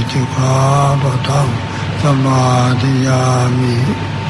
สิกขาปะทังสมาธิยามิ